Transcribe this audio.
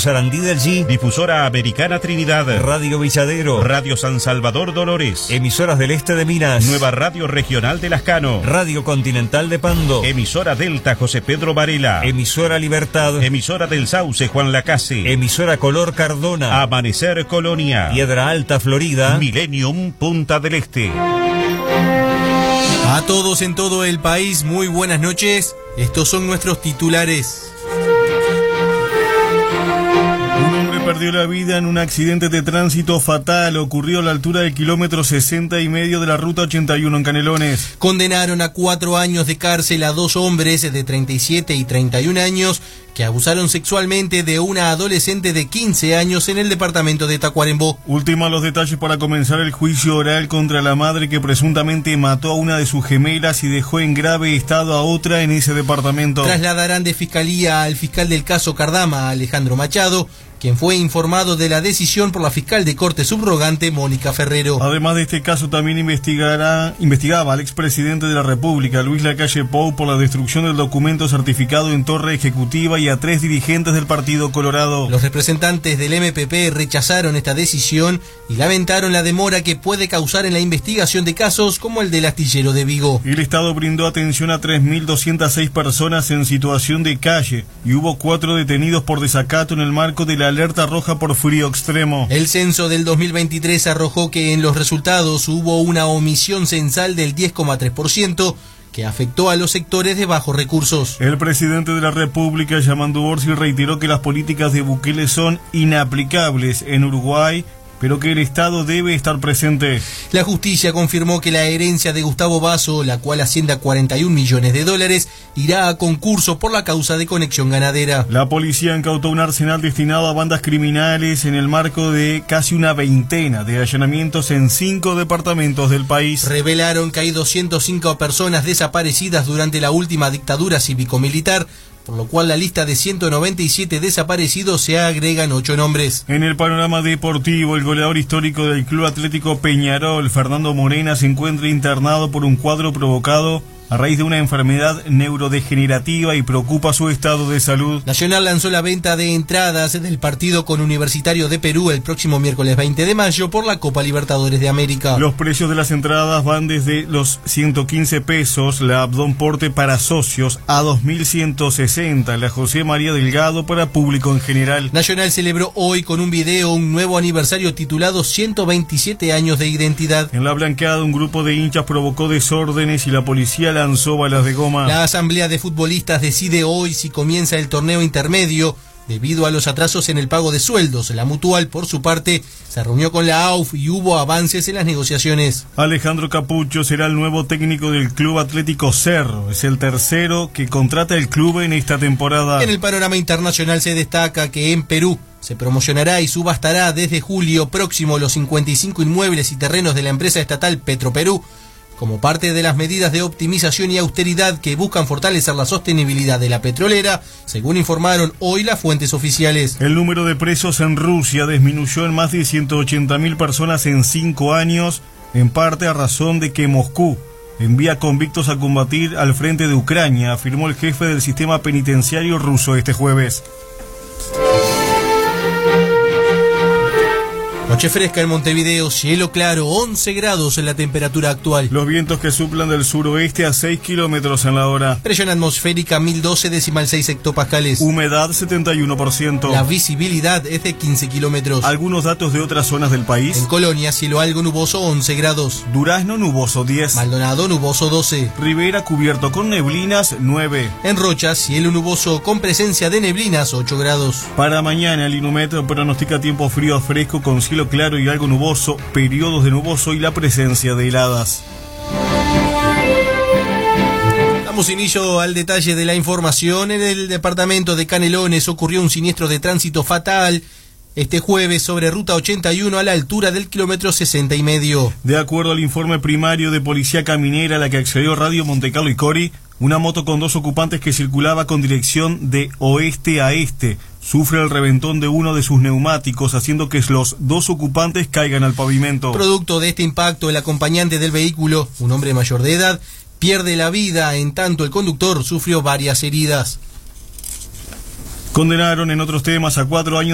Sarandí del G, Difusora Americana Trinidad, Radio Villadero, Radio San Salvador Dolores, Emisoras del Este de Minas, Nueva Radio Regional de Lascano, Radio Continental de Pando, Emisora Delta José Pedro Varela, Emisora Libertad, Emisora del Sauce Juan Lacase, Emisora Color Cardona, Amanecer Colonia, Piedra Alta Florida, Millennium Punta del Este. A todos en todo el país, muy buenas noches. Estos son nuestros titulares. Un hombre perdió la vida en un accidente de tránsito fatal. Ocurrió a la altura del kilómetro 60,5 de la ruta 81 en Canelones. Condenaron a 4 años de cárcel a 2 hombres de 37 y 31 años que abusaron sexualmente de una adolescente de 15 años en el departamento de Tacuarembó. Ultima los detalles para comenzar el juicio oral contra la madre que presuntamente mató a una de sus gemelas y dejó en grave estado a otra en ese departamento. Trasladarán de fiscalía al fiscal del caso Cardama, Alejandro Machado, quien fue informado de la decisión por la fiscal de corte subrogante, Mónica Ferrero. Además de este caso, también investigaba al expresidente de la República, Luis Lacalle Pou, por la destrucción del documento certificado en Torre Ejecutiva y a 3 dirigentes del Partido Colorado. Los representantes del MPP rechazaron esta decisión y lamentaron la demora que puede causar en la investigación de casos como el del astillero de Vigo. El Estado brindó atención a 3.206 personas en situación de calle y hubo 4 detenidos por desacato en el marco de la alerta roja por frío extremo. El censo del 2023 arrojó que en los resultados hubo una omisión censal del 10,3%, que afectó a los sectores de bajos recursos. El presidente de la República, Yamandu Orsi, reiteró que las políticas de Bukele son inaplicables en Uruguay, pero que el Estado debe estar presente. La justicia confirmó que la herencia de Gustavo Basso, la cual asciende a $41 millones, irá a concurso por la causa de Conexión Ganadera. La policía incautó un arsenal destinado a bandas criminales en el marco de casi una veintena de allanamientos en 5 departamentos del país. Revelaron que hay 205 personas desaparecidas durante la última dictadura cívico-militar, por lo cual la lista de 197 desaparecidos se agregan 8 nombres. En el panorama deportivo, el goleador histórico del Club Atlético Peñarol, Fernando Morena, se encuentra internado por un cuadro provocado a raíz de una enfermedad neurodegenerativa y preocupa su estado de salud. Nacional lanzó la venta de entradas del partido con Universitario de Perú el próximo miércoles 20 de mayo por la Copa Libertadores de América. Los precios de las entradas van desde los 115 pesos, la Abdón Porte para socios, a 2.160, la José María Delgado para público en general. Nacional celebró hoy con un video un nuevo aniversario titulado 127 años de identidad. En la blanqueada, un grupo de hinchas provocó desórdenes y la policía lanzó balas de goma. La asamblea de futbolistas decide hoy si comienza el torneo intermedio debido a los atrasos en el pago de sueldos. La Mutual, por su parte, se reunió con la AUF y hubo avances en las negociaciones. Alejandro Capucho será el nuevo técnico del Club Atlético Cerro. Es el tercero que contrata el club en esta temporada. En el panorama internacional se destaca que en Perú se promocionará y subastará desde julio próximo los 55 inmuebles y terrenos de la empresa estatal Petroperú, como parte de las medidas de optimización y austeridad que buscan fortalecer la sostenibilidad de la petrolera, según informaron hoy las fuentes oficiales. El número de presos en Rusia disminuyó en más de 180.000 personas en 5 años, en parte a razón de que Moscú envía convictos a combatir al frente de Ucrania, afirmó el jefe del sistema penitenciario ruso este jueves. Noche fresca en Montevideo, cielo claro, 11 grados en la temperatura actual. Los vientos que soplan del suroeste a 6 kilómetros en la hora. Presión atmosférica 1012,6 hectopascales. Humedad 71%. La visibilidad es de 15 kilómetros. Algunos datos de otras zonas del país. En Colonia, cielo algo nuboso, 11 grados. Durazno, nuboso, 10. Maldonado, nuboso, 12. Rivera, cubierto con neblinas, 9. En Rocha, cielo nuboso con presencia de neblinas, 8 grados. Para mañana, el Inumet pronostica tiempo frío a fresco con cielo claro y algo nuboso, periodos de nuboso y la presencia de heladas. Damos inicio al detalle de la información. En el departamento de Canelones ocurrió un siniestro de tránsito fatal este jueves sobre Ruta 81 a la altura del kilómetro 60,5. De acuerdo al informe primario de Policía Caminera a la que accedió Radio Montecarlo y Cori, una moto con 2 ocupantes que circulaba con dirección de oeste a este sufre el reventón de uno de sus neumáticos, haciendo que los 2 ocupantes caigan al pavimento. Producto de este impacto, el acompañante del vehículo, un hombre mayor de edad, pierde la vida, en tanto el conductor sufrió varias heridas. Condenaron en otros temas a 4 años